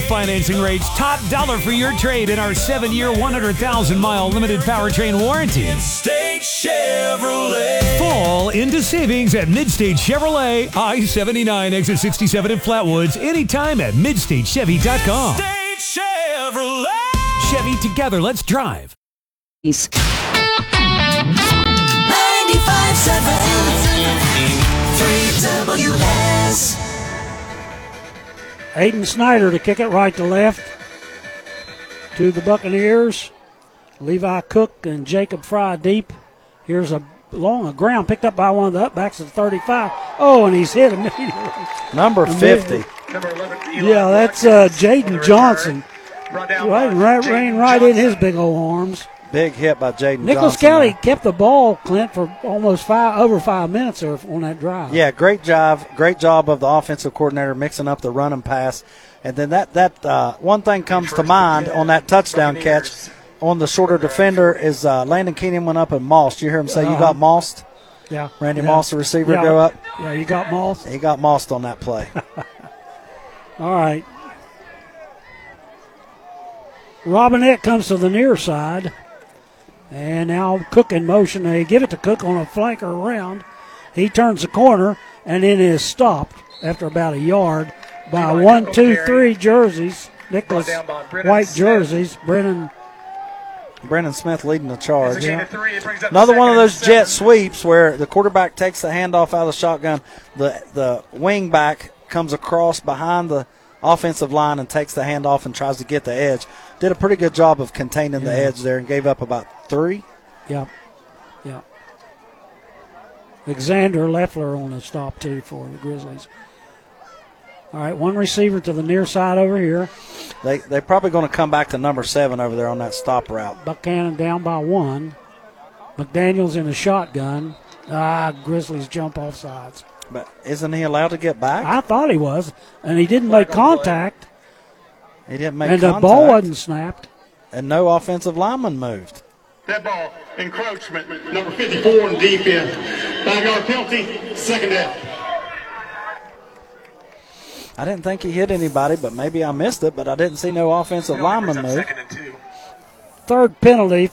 financing rates, top dollar for your trade in our 7-year, 100,000-mile limited powertrain warranty. Midstate Chevrolet. Fall into savings at Midstate Chevrolet, I-79, exit 67 in Flatwoods, anytime at midstatechevy.com. Midstate Chevrolet. Chevy, together, let's drive. 95.7 3WS. Aiden Snyder to kick it right to left to the Buccaneers. Levi Cook and Jacob Fry deep. Here's a ground picked up by one of the upbacks at 35. Oh, and he's hit immediately. Number 50. Yeah, that's Jaden Johnson. Ran right in his big old arms. Big hit by Jaden Nicholas Johnson. County kept the ball, Clint, for almost over 5 minutes on that drive. Yeah, great job. Great job of the offensive coordinator mixing up the run and pass. And then that one thing comes to mind on that touchdown catch on the shorter defender is Landon Keenan went up and mossed. You hear him say, you got mossed? Yeah. Randy Moss, the receiver, go up? Yeah, you got mossed? He got mossed on that play. All right. Robinette comes to the near side. And now Cook in motion. They give it to Cook on a flanker around. He turns the corner and then is stopped after about a yard by 1, 2, 3 jerseys. Nicholas white jerseys. Brennan Smith leading the charge. Another one of those jet sweeps where the quarterback takes the handoff out of the shotgun. The wing back comes across behind the offensive line and takes the handoff and tries to get the edge. Did a pretty good job of containing the edge there and gave up about 3. Yeah. Alexander Leffler on the stop, too, for the Grizzlies. All right, one receiver to the near side over here. They're probably going to come back to number 7 over there on that stop route. Buchanan down by 1. McDaniels in a shotgun. Grizzlies jump off sides. But isn't he allowed to get back? I thought he was, and he didn't make contact. He didn't make contact. contact. And the ball wasn't snapped. And no offensive lineman moved. That ball, encroachment, number 54 in defense. 5-yard penalty, second down. I didn't think he hit anybody, but maybe I missed it, but I didn't see no offensive lineman move. Third penalty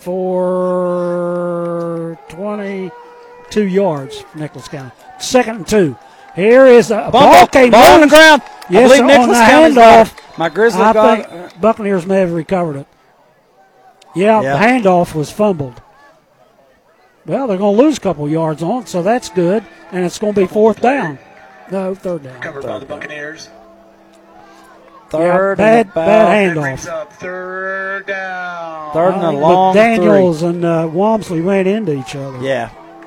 for 22 yards for Nicholas County. 2nd and 2. Here is a ball came on the ground. Yes, I believe Nicholas County's handoff. My Grizzly I got think Buccaneers may have recovered it. Yeah, the handoff was fumbled. Well, they're going to lose a couple yards on it, so that's good. And it's going to be 4th down. No, 3rd down. Covered by the Buccaneers. Third, bad handoff. Up 3rd down. Third and a long Daniels and Walmsley ran into each other. Yeah.